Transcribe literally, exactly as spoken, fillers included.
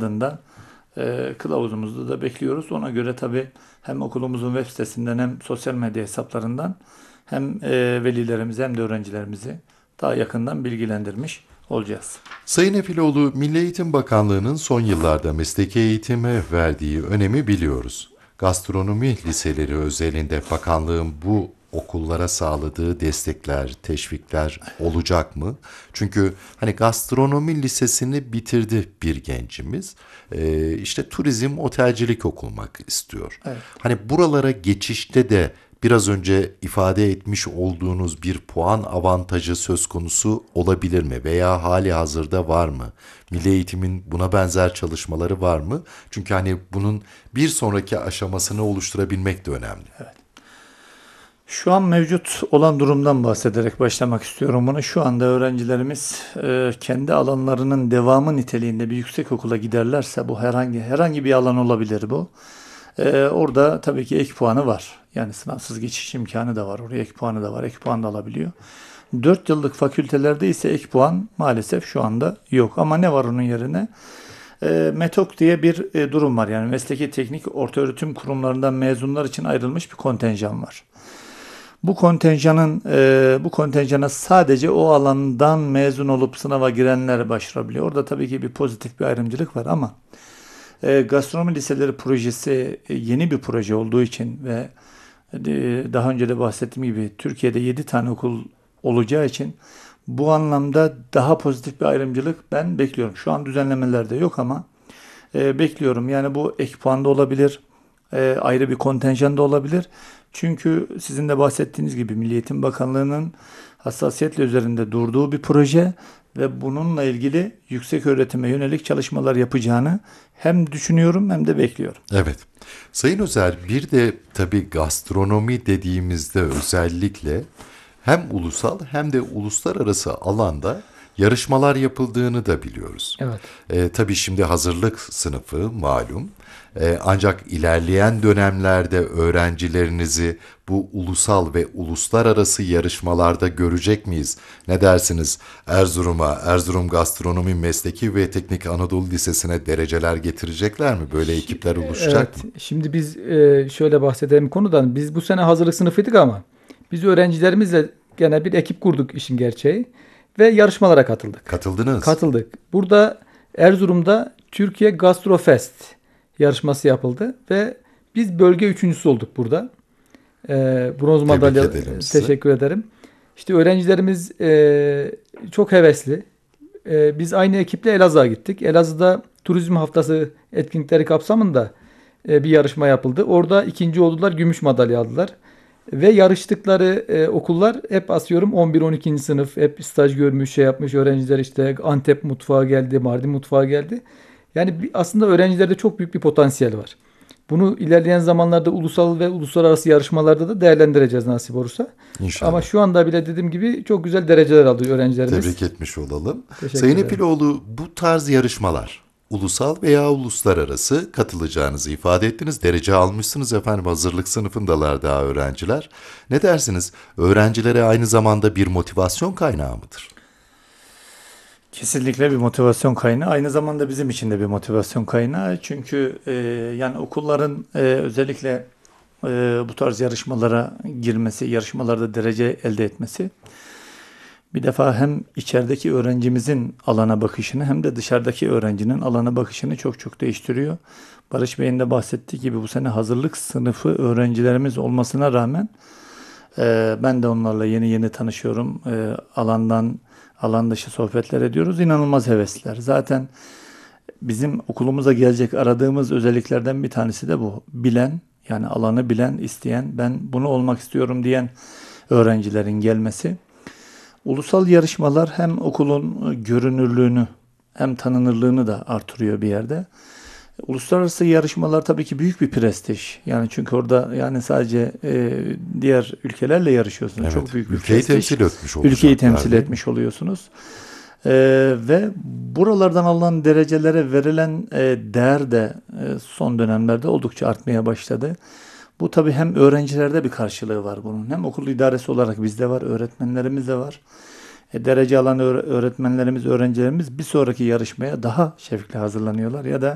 tadında e, kılavuzumuzu da bekliyoruz. Ona göre tabii hem okulumuzun web sitesinden hem sosyal medya hesaplarından hem e, velilerimizi hem de öğrencilerimizi daha yakından bilgilendirmiş olacağız. Sayın Efiloğlu, Milli Eğitim Bakanlığı'nın son yıllarda mesleki eğitime verdiği önemi biliyoruz. Gastronomi liseleri özelinde bakanlığın bu okullara sağladığı destekler, teşvikler olacak mı? Çünkü hani gastronomi lisesini bitirdi bir gencimiz. Ee, işte turizm, otelcilik okumak istiyor. Evet. Hani buralara geçişte de biraz önce ifade etmiş olduğunuz bir puan avantajı söz konusu olabilir mi? Veya hali hazırda var mı? Milli Eğitim'in buna benzer çalışmaları var mı? Çünkü hani bunun bir sonraki aşamasını oluşturabilmek de önemli. Evet. Şu an mevcut olan durumdan bahsederek başlamak istiyorum bunu. Şu anda öğrencilerimiz e, kendi alanlarının devamı niteliğinde bir yüksek okula giderlerse, bu herhangi herhangi bir alan olabilir bu. E, orada tabii ki ek puanı var. Yani sınavsız geçiş imkanı da var. Oraya ek puanı da var. Ek puan da alabiliyor. dört yıllık fakültelerde ise ek puan maalesef şu anda yok. Ama ne var onun yerine? E, METOK diye bir e, durum var. Yani mesleki teknik ortaöğretim kurumlarından mezunlar için ayrılmış bir kontenjan var. Bu kontenjanın e, bu kontenjana sadece o alandan mezun olup sınava girenler başvurabiliyor. Orada tabii ki bir pozitif bir ayrımcılık var ama e, gastronomi liseleri projesi e, yeni bir proje olduğu için ve e, daha önce de bahsettiğim gibi Türkiye'de yedi tane okul olacağı için bu anlamda daha pozitif bir ayrımcılık ben bekliyorum. Şu an düzenlemelerde yok ama e, bekliyorum. Yani bu ek puan da olabilir, e, ayrı bir kontenjan da olabilir. Çünkü sizin de bahsettiğiniz gibi Milli Eğitim Bakanlığı'nın hassasiyetle üzerinde durduğu bir proje ve bununla ilgili yüksek öğretime yönelik çalışmalar yapacağını hem düşünüyorum hem de bekliyorum. Evet. Sayın Özer, bir de tabii gastronomi dediğimizde özellikle hem ulusal hem de uluslararası alanda yarışmalar yapıldığını da biliyoruz. Evet. E, tabii şimdi hazırlık sınıfı malum. E, ancak ilerleyen dönemlerde öğrencilerinizi bu ulusal ve uluslararası yarışmalarda görecek miyiz? Ne dersiniz? Erzurum'a, Erzurum Gastronomi Mesleki ve Teknik Anadolu Lisesi'ne dereceler getirecekler mi? Böyle ekipler oluşacak Evet. mı? Şimdi biz e, şöyle bahsedelim konudan. Biz bu sene hazırlık sınıfıydık ama biz öğrencilerimizle gene bir ekip kurduk işin gerçeği ve yarışmalara katıldık. Katıldınız. Katıldık. Burada Erzurum'da Türkiye Gastrofest yarışması yapıldı ve biz bölge üçüncüsü olduk burada. Ee, bronz madalya ederim size. teşekkür ederim. İşte öğrencilerimiz e, çok hevesli. E, biz aynı ekiple Elazığ'a gittik. Elazığ'da Turizm Haftası etkinlikleri kapsamında e, bir yarışma yapıldı. Orada ikinci oldular, gümüş madalya aldılar. Ve yarıştıkları e, okullar hep asıyorum on bir on ikinci sınıf, hep staj görmüş, şey yapmış öğrenciler, işte Antep mutfağı geldi, Mardin mutfağı geldi. Yani bir, aslında öğrencilerde çok büyük bir potansiyel var. Bunu ilerleyen zamanlarda ulusal ve uluslararası yarışmalarda da değerlendireceğiz nasip olursa. İnşallah. Ama şu anda bile dediğim gibi çok güzel dereceler alıyor öğrencilerimiz. Tebrik etmiş olalım. Teşekkür Sayın ederim. Epiloğlu, bu tarz yarışmalar ulusal veya uluslararası katılacağınızı ifade ettiniz. Derece almışsınız efendim, hazırlık sınıfındalar daha öğrenciler. Ne dersiniz? Öğrencilere aynı zamanda bir motivasyon kaynağı mıdır? Kesinlikle bir motivasyon kaynağı. Aynı zamanda bizim için de bir motivasyon kaynağı. Çünkü e, yani okulların e, özellikle e, bu tarz yarışmalara girmesi, yarışmalarda derece elde etmesi bir defa hem içerideki öğrencimizin alana bakışını hem de dışarıdaki öğrencinin alana bakışını çok çok değiştiriyor. Barış Bey'in de bahsettiği gibi bu sene hazırlık sınıfı öğrencilerimiz olmasına rağmen e, ben de onlarla yeni yeni tanışıyorum. E, alandan alan dışı sohbetler ediyoruz. İnanılmaz hevesliler. Zaten bizim okulumuza gelecek aradığımız özelliklerden bir tanesi de bu. Bilen, yani alanı bilen, isteyen, ben bunu olmak istiyorum diyen öğrencilerin gelmesi. Ulusal yarışmalar hem okulun görünürlüğünü hem tanınırlığını da artırıyor bir yerde. Uluslararası yarışmalar tabii ki büyük bir prestij. Yani çünkü orada yani sadece e, diğer ülkelerle yarışıyorsunuz. Evet, Çok büyük bir ülkeyi prestij. temsil etmiş olacaklar. Ülkeyi temsil değil mi? etmiş oluyorsunuz. E, ve buralardan alınan derecelere verilen e, değer de e, son dönemlerde oldukça artmaya başladı. Bu tabii hem öğrencilerde bir karşılığı var bunun. Hem okul idaresi olarak bizde var, öğretmenlerimiz de var. E, derece alan öğretmenlerimiz, öğrencilerimiz bir sonraki yarışmaya daha şevkle hazırlanıyorlar ya da